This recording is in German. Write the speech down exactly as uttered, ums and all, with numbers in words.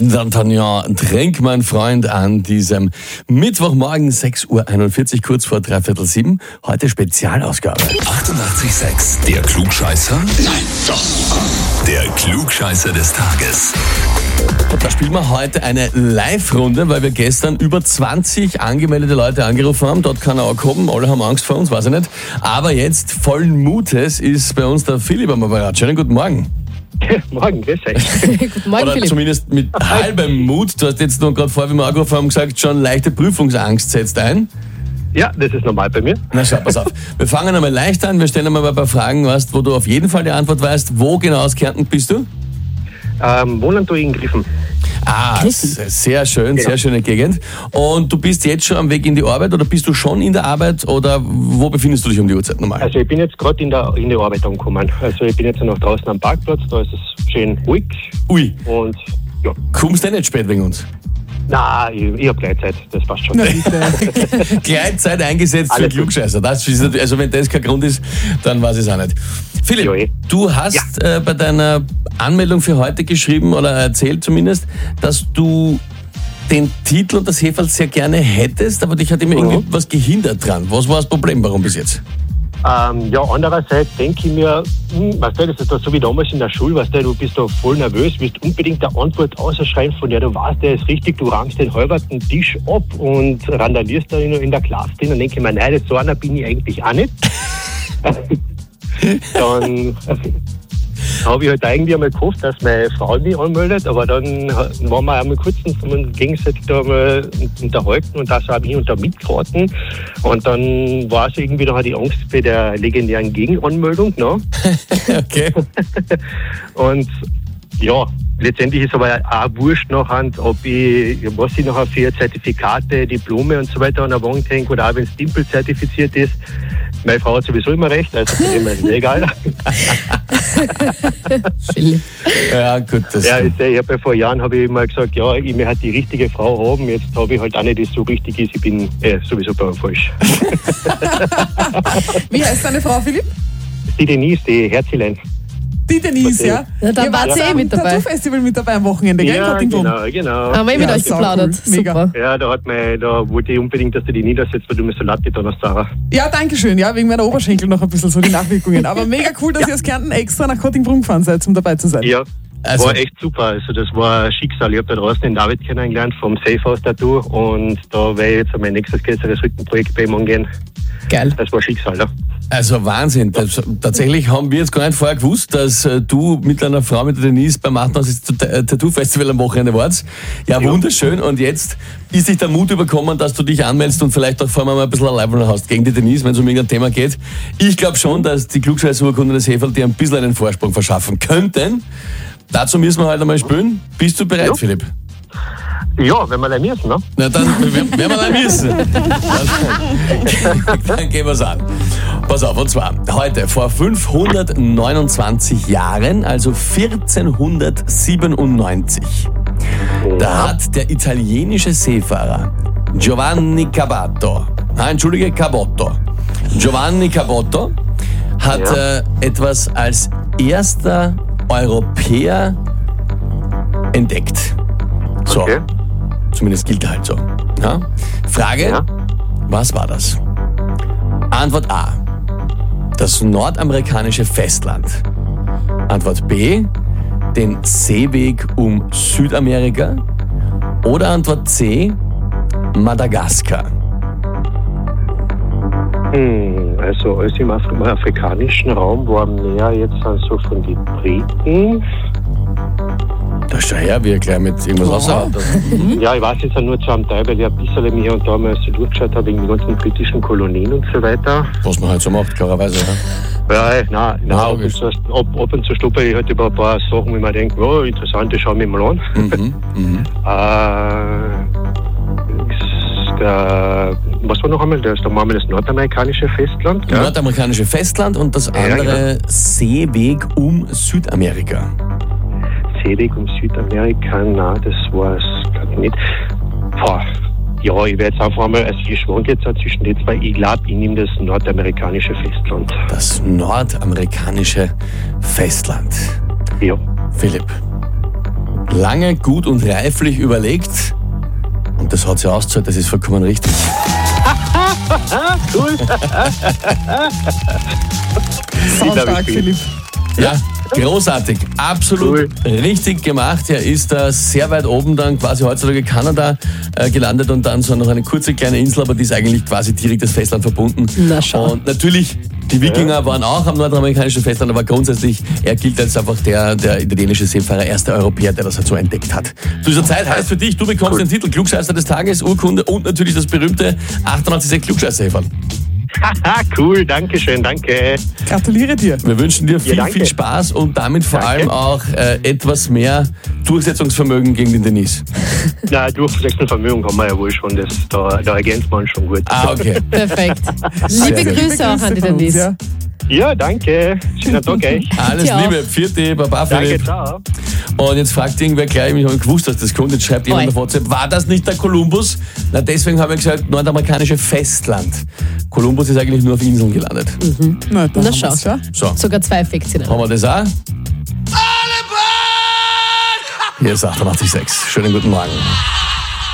D'Artagnan, trink, mein Freund, an diesem Mittwochmorgen, sechs Uhr einundvierzig, kurz vor dreiviertel sieben. Heute Spezialausgabe. achtundachtzig Komma sechs, der Klugscheißer? Nein, doch. Der Klugscheißer des Tages. Da spielen wir heute eine Live-Runde, weil wir gestern über zwanzig angemeldete Leute angerufen haben. Dort kann er auch kommen, alle haben Angst vor uns, weiß ich nicht. Aber jetzt, vollen Mutes, ist bei uns der Philipp am Apparat. Schönen guten Morgen. Morgen, grüß euch. Guten Morgen, Oder Philipp. zumindest mit halbem Mut. Du hast jetzt noch gerade vor, wie wir angerufen haben, gesagt, schon leichte Prüfungsangst setzt ein. Ja, das ist normal bei mir. Na schau, pass auf. Wir fangen einmal leicht an. Wir stellen einmal ein paar Fragen, weißt, wo du auf jeden Fall die Antwort weißt. Wo genau aus Kärnten bist du? Ähm, wohnen du in Griffen? Ah, sehr schön, Genau. sehr schöne Gegend. Und du bist jetzt schon am Weg in die Arbeit oder bist du schon in der Arbeit oder wo befindest du dich um die Uhrzeit normal? Also ich bin jetzt gerade in der, in der Arbeit angekommen. Also ich bin jetzt noch draußen am Parkplatz, da ist es schön ruhig. Ui, Und ja, kommst du nicht spät wegen uns? na, ich, ich habe Gleitzeit, das passt schon. Gleitzeit eingesetzt für Alles gut. Klugscheißer. Das ist, natürlich- also wenn das kein Grund ist, dann weiß ich es auch nicht. Philipp, Ja, eh. du hast äh, bei deiner Anmeldung für heute geschrieben oder erzählt zumindest, dass du den Titel und das Heferl sehr gerne hättest, aber dich hat immer irgendwie was gehindert dran. Was war das Problem? Warum bis jetzt? Ähm, ja, andererseits denke ich mir, hm, weißt du, das ist doch so wie damals in der Schule, weißt du, du bist da voll nervös, willst unbedingt eine Antwort ausschreien von der du weißt, der ist richtig, du rangst den halberten Tisch ab und randalierst da in, in der Klasse drin und denke ich mir, nein, das so einer bin ich eigentlich auch nicht. Dann habe ich halt irgendwie einmal gehofft, dass meine Frau mich anmeldet, aber dann waren wir einmal kurz und gegenseitig da mal unterhalten und das habe ich und da mitgeraten. Und dann war es irgendwie, da hatte ich Angst bei der legendären Gegenanmeldung. Ne? Okay. Und ja, letztendlich ist aber auch wurscht nachher, ob ich, was ich nachher für Zertifikate, Diplome und so weiter an der Wand hänge oder auch wenn es Dimpel zertifiziert ist. Meine Frau hat sowieso immer recht, also von dem her ist es egal. Philipp. Ja, gut. Das Ja, ich, ich habe ja vor Jahren habe ich immer gesagt, ja, ich möchte halt die richtige Frau haben. Jetzt habe ich halt auch nicht, die so richtig ist. Ich bin äh, sowieso bei mir falsch. Wie heißt deine Frau, Philipp? Die Denise, die Herzilein. Die Denise, ja? Ja, da Ihr war wart sie eh am mit dabei. Tattoo-Festival mit dabei am Wochenende, gell? Ja, Gottingbrunn. genau, genau. Haben wir eh mit Ja, euch sau geplaudert. cool. Mega. Super. Ja, da hat mein, da wollte ich unbedingt, dass du die niedersetzt, weil du mir so laut getan hast, Sarah. Ja, danke schön. Ja, wegen meiner Oberschenkel noch ein bisschen so die Nachwirkungen. Aber mega cool, dass ihr aus Kärnten extra nach Gottingbrunn gefahren seid, um dabei zu sein. Ja, Also- war echt super. Also das war ein Schicksal. Ich habe da draußen den David kennengelernt vom Safe House Tattoo und da werde ich jetzt an mein nächstes größeres Rückenprojekt bei ihm angehen. Geil. Das war Schicksal, ja. Also Wahnsinn. Das, tatsächlich haben wir jetzt gar nicht vorher gewusst, dass äh, du mit deiner Frau, mit der Denise, beim achtundachtzigsten Tattoo-Festival am Wochenende warst. Ja, wunderschön. Und jetzt ist dich der Mut überkommen, dass du dich anmeldest und vielleicht auch vor allem mal ein bisschen ein Leibwunder hast gegen die Denise, wenn es um irgendein Thema geht. Ich glaube schon, dass die Klugscheißurkunde des Heferl dir ein bisschen einen Vorsprung verschaffen könnten. Dazu müssen wir halt einmal spielen. Bist du bereit, Ja. Philipp? Ja, wenn wir da müssen, ne? Na dann werden wir da müssen. Dann, dann gehen wir's an. Pass auf, und zwar heute vor fünfhundertneunundzwanzig Jahren, also vierzehnhundertsiebenundneunzig, da hat der italienische Seefahrer Giovanni Caboto, ah, entschuldige, Caboto, Giovanni Caboto hat Ja. äh, etwas als erster Europäer entdeckt. So. Okay. Zumindest gilt er halt so. Ja? Frage, Ja. was war das? Antwort A, das nordamerikanische Festland. Antwort B, den Seeweg um Südamerika. Oder Antwort C, Madagaskar. Hm, also alles im Af afrikanischen Raum war mehr jetzt dann so von den Briten. Da schau her, wie er gleich mit irgendwas raushaut. Ja, ich weiß jetzt auch nur zu einem Teil, weil ich ein bisschen hier und da mal so durchgeschaut habe, wegen den ganzen britischen Kolonien und so weiter. Was man halt so macht, klarerweise. Ja. Ja, ey, nein, nein, ab, und logisch. zu, ab, ab und zu stolper ich halt über ein paar Sachen, wo ich mir denke, oh, interessant, das schauen wir mal an. Mhm, mhm. Äh, ist der, was war noch einmal? Das ist dann mal das nordamerikanische Festland. Das nordamerikanische Festland und das andere Seeweg um Südamerika. Seeweg um Südamerika, nein, das war es gerade nicht. Boah. Ja, ich werde jetzt einfach mal, also ich schwank jetzt auch zwischen den zwei. Ich glaube, ich nehme das nordamerikanische Festland. Das nordamerikanische Festland. Ja. Philipp, lange, gut und reiflich überlegt. Und das hat sie ausgezahlt, das ist vollkommen richtig. Cool. Saustark, Philipp. Ja, großartig. Absolut Cool. richtig gemacht. Er ist da sehr weit oben dann quasi heutzutage Kanada äh, gelandet und dann so noch eine kurze kleine Insel, aber die ist eigentlich quasi direkt das Festland verbunden. Na schau. Und natürlich, die Wikinger ja. waren auch am nordamerikanischen Festland, aber grundsätzlich, er gilt als einfach der, der italienische Seefahrer, erste Europäer, der das halt so entdeckt hat. Zu dieser Zeit heißt für dich, du bekommst cool. den Titel Klugscheißer des Tages, Urkunde und natürlich das berühmte achtundachtzig sechs Klugscheißer-Häferl. Haha, cool, danke schön, danke. Gratuliere dir. Wir wünschen dir viel, Ja, danke. viel Spaß und damit vor Danke. allem auch äh, etwas mehr Durchsetzungsvermögen gegen den Denise. Na, Durchsetzungsvermögen haben wir ja wohl schon, das, da, da ergänzt man schon gut. Ah, okay. Perfekt. Sehr Liebe gut. Grüße auch an die von uns, Denise. ja. Ja, danke. Schönen Tag euch. Alles Dir auch. Liebe, vierte, Baba Danke, Philipp. ciao. Und jetzt fragt irgendwer gleich, ich habe gewusst, dass das kommt, jetzt schreibt jemand Oi. auf WhatsApp, war das nicht der Kolumbus? Na, deswegen habe ich gesagt, nordamerikanische Festland. Kolumbus ist eigentlich nur auf Inseln gelandet. Na, dann Na haben schau. wir's, ja. So, Sogar zwei Facts in einem. haben wir das auch? Hier ist achtundachtzig Komma sechs. Schönen guten Morgen.